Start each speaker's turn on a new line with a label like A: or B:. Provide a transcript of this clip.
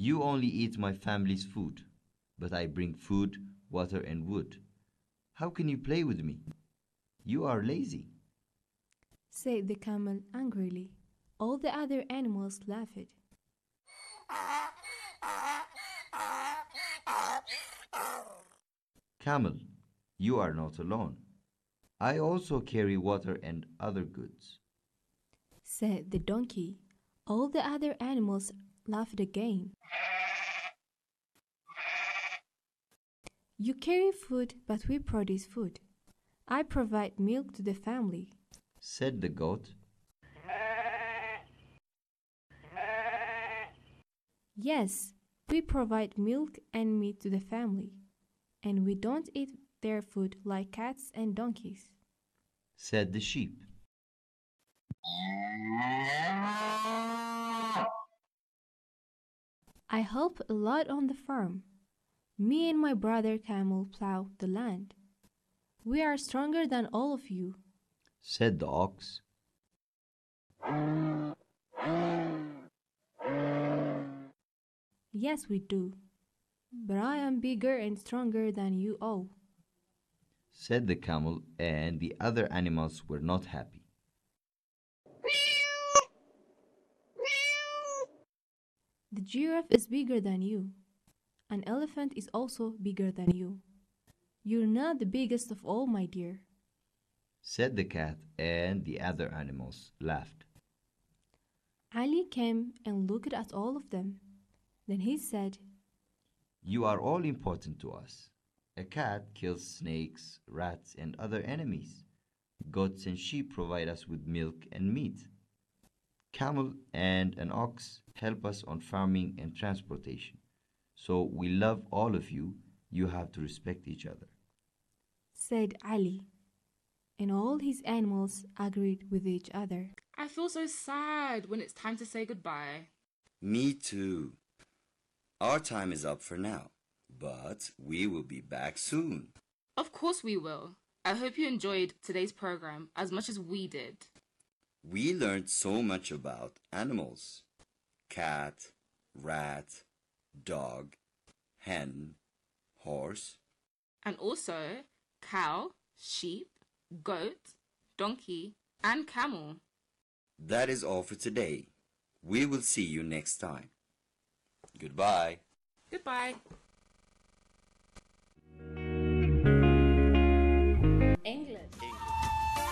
A: You only eat my family's food, but I bring food, water, and wood. How can you play with me? You are lazy.
B: said the camel angrily. All the other animals laughed.
A: Camel, you are not alone. I also carry water and other goods.
B: Said the donkey. All the other animals laughed again. You carry food, but we produce food. I provide milk to the family.
A: Said the goat.
B: Yes, we provide milk and meat to the family, and we don't eat their food like cats and donkeys.
A: Said the sheep.
B: I help a lot on the farm. Me and my brother camel plow the land. We are stronger than all of you.
A: Said the ox.
B: Yes, we do. But I am bigger and stronger than you all.
A: Said the camel, and the other animals were not happy.
B: The giraffe is bigger than you. An elephant is also bigger than you. You're not the biggest of all, my dear.
A: Said the cat, and the other animals laughed.
B: Ali came and looked at all of them. Then he said,
A: You are all important to us. A cat kills snakes, rats, and other enemies. Goats and sheep provide us with milk and meat. Camel and an ox help us on farming and transportation. So we love all of you. You have to respect each other.
B: said Ali. And all his animals agreed with each other.
C: I feel so sad when it's time to say goodbye.
D: Me too. Our time is up for now, but we will be back soon.
C: Of course we will. I hope you enjoyed today's program as much as we did.
D: We learned so much about animals. Cat, rat, dog, hen, horse.
C: And also cow, sheep, goat, donkey, and camel.
D: That is all for today. We will see you next time. Goodbye.
C: Goodbye.